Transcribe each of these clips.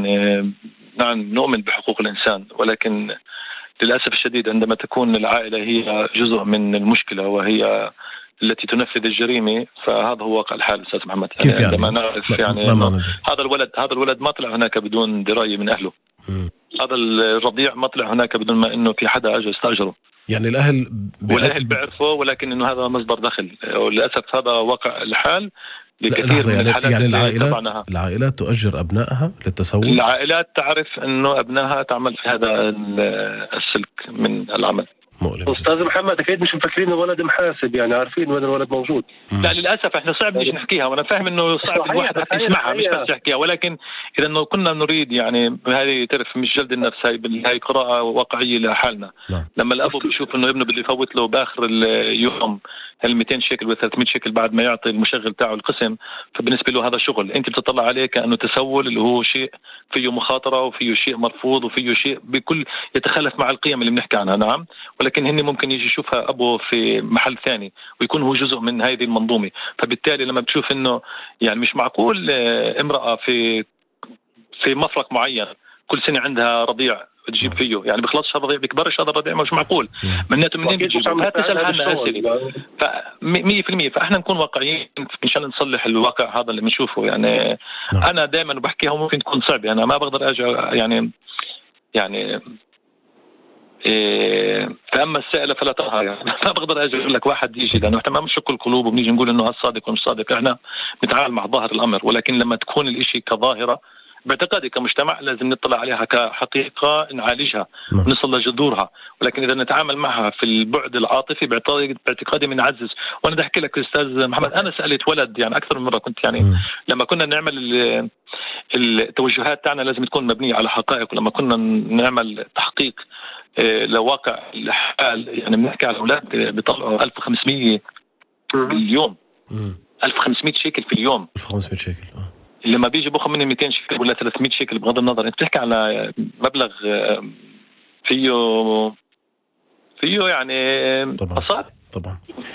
يعني نعم نؤمن بحقوق الإنسان، ولكن للأسف الشديد عندما تكون العائلة هي جزء من المشكلة وهي التي تنفذ الجريمة، فهذا هو واقع الحال أستاذ محمد. كيف يعني؟ عندما نعرف يعني هذا الولد ما طلع هناك بدون دراية من أهله. هذا الرضيع ما طلع هناك بدون ما إنه في حدا أجى استأجره. يعني الأهل بيعرفوا، ولكن إنه هذا مصدر دخل، وللأسف هذا واقع الحال لكثير من الحالات. يعني العائلات تؤجر أبنائها للتسول. العائلات تعرف إنه أبنائها تعمل في هذا السلك من العمل. أستاذ محمد أكيد مش مفكرين الولد محاسب، يعني عارفين وين الولد موجود. لا للأسف إحنا صعب نيجي نحكيها، وأنا فاهم إنه صعب الواحد حتى يسمعها مش بس يحكيها، ولكن إذا إنه كنا نريد يعني هذه تعرف مش جلد النفس، هاي قراءة واقعية لحالنا. لما الأب بيشوف إنه ابنه بده يفوت له بآخر اليوم 200 شيكل و 300 شيكل بعد ما يعطي المشغل تاعه القسم، فبالنسبة له هذا شغل أنت بتطلع عليه كأنه تسول، اللي هو شيء فيه مخاطرة وفيه شيء مرفوض وفيه شيء بكل يتخلف مع القيم اللي بنحكي عنها. نعم، ولكن هني ممكن يجي يشوفها أبوه في محل ثاني ويكون هو جزء من هذه المنظومة. فبالتالي لما بتشوف إنه يعني مش معقول امرأة في مفرق معين كل سنة عندها رضيع تجيب فيه، يعني بخلصش هذا الرضيع بيكبرش، هذا الرضيع مش معقول مناته منين بتجيبه. هتسأل عنها أسئلة 100%. فإحنا نكون واقعيين مشان نصلح الواقع هذا اللي بنشوفه. يعني أنا دائما بحكيها ممكن تكون صعبة، أنا ما بقدر أجي يعني فأما السائلة فلا ترها، يعني ما بقدر أجي أقول لك واحد يجي، لأنه إحنا ما بنشك القلوب وبنيجي نقول إنه هالصادق ومش صادق، إحنا نتعامل مع ظاهر الأمر. ولكن لما تكون الإشي كظاهرة باعتقادي كمجتمع لازم نطلع عليها كحقيقة نعالجها ونصل لجذورها. ولكن إذا نتعامل معها في البعد العاطفي باعتقادي بنعزز. وأنا بدي أحكي لك أستاذ محمد، أنا سألت ولد يعني أكثر من مرة، كنت يعني لما كنا نعمل التوجهات تاعنا لازم تكون مبنية على حقائق، ولما كنا نعمل تحقيق لواقع الحال يعني بنحكي على الأولاد بيطلعوا 1500 باليوم، 1500 شيكل في اليوم. 1500 شيكل لما بيجي باخذ مني 200 شيكل ولا 300 شيكل، بغض النظر انت بتحكي على مبلغ فيه يعني طبعا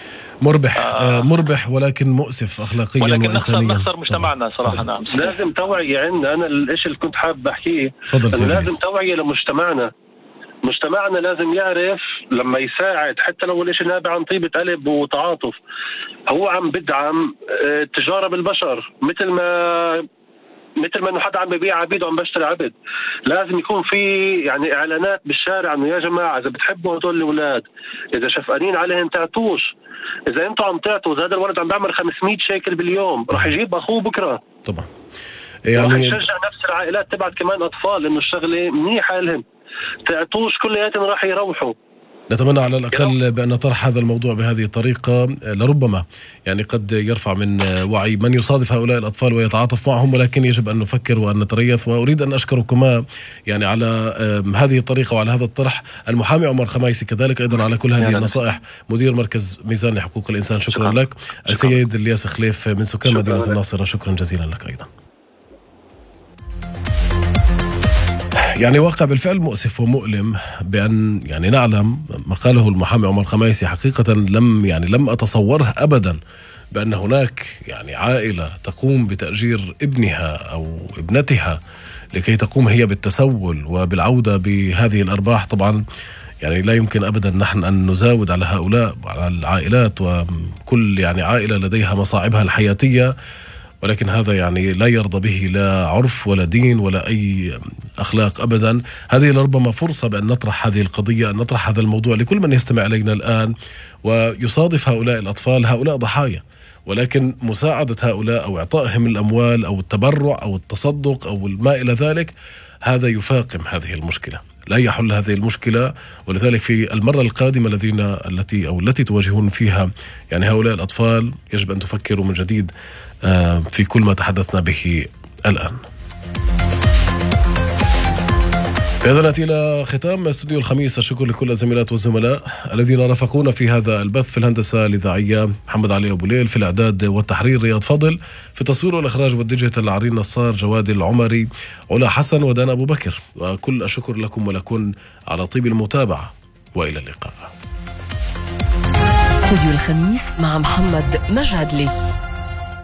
مربح ولكن مؤسف اخلاقيا وانسانيا، نخسر مجتمعنا صراحه. نعم لازم توعية عندنا. انا الاشي اللي كنت حابب احكيه لازم توعية لمجتمعنا. مجتمعنا لازم يعرف لما يساعد حتى لو الاشي نابع عن طيبة قلب وتعاطف، هو عم بدعم التجارة بالبشر، مثل ما انه حدا عم ببيع عبيد وعم بشتري عبد. لازم يكون في يعني اعلانات بالشارع انه يا جماعه اذا بتحبوا هدول الاولاد، اذا شفقانين عليهم تعطوش. اذا انتم عم تعطوا، هذا الولد عم بيعمل 500 شيكل باليوم، راح يجيب اخوه بكره. طبعا يعني يشجع نفس العائلات تبعت كمان اطفال انه الشغله منيحه لهم، تعطوش كلياتهم راح يروحوا. نتمنى على الأقل بأن طرح هذا الموضوع بهذه الطريقة لربما يعني قد يرفع من وعي من يصادف هؤلاء الأطفال ويتعاطف معهم، ولكن يجب أن نفكر وأن نتريث. وأريد أن أشكركما يعني على هذه الطريقة وعلى هذا الطرح، المحامي عمر خمايسي كذلك أيضا على كل هذه النصائح، مدير مركز ميزان لحقوق الإنسان. شكرا لك. السيد الياس خليف من سكان مدينة الناصرة، شكرا جزيلا لك أيضا. يعني واقع بالفعل مؤسف ومؤلم بأن يعني نعلم ما قاله المحامي عمر خمايسي حقيقة لم أتصوره أبدا، بأن هناك يعني عائلة تقوم بتأجير ابنها أو ابنتها لكي تقوم هي بالتسول وبالعودة بهذه الأرباح. طبعا يعني لا يمكن أبدا نحن أن نزاود على هؤلاء وعلى العائلات، وكل يعني عائلة لديها مصاعبها الحياتية، ولكن هذا يعني لا يرضى به لا عرف ولا دين ولا أي أخلاق أبدا. هذه لربما فرصة بأن نطرح هذه القضية، أن نطرح هذا الموضوع لكل من يستمع إلينا الآن ويصادف هؤلاء الأطفال. هؤلاء ضحايا، ولكن مساعدة هؤلاء أو إعطائهم الأموال أو التبرع أو التصدق أو ما إلى ذلك، هذا يفاقم هذه المشكلة، لا يحل هذه المشكلة. ولذلك في المرة القادمة التي تواجهون فيها يعني هؤلاء الأطفال يجب أن تفكروا من جديد في كل ما تحدثنا به الآن. بهذا نأتي إلى ختام استوديو الخميس. الشكر لكل الزميلات والزملاء الذين رافقونا في هذا البث. في الهندسة الإذاعية محمد علي أبو ليل، في الإعداد والتحرير رياض فضل، في التصوير والإخراج والديجيتال عرين نصار، جواد العمري، علا حسن، ودان أبو بكر. وكل الشكر لكم ولكن على طيب المتابعة، وإلى اللقاء. استوديو الخميس مع محمد مجادلي.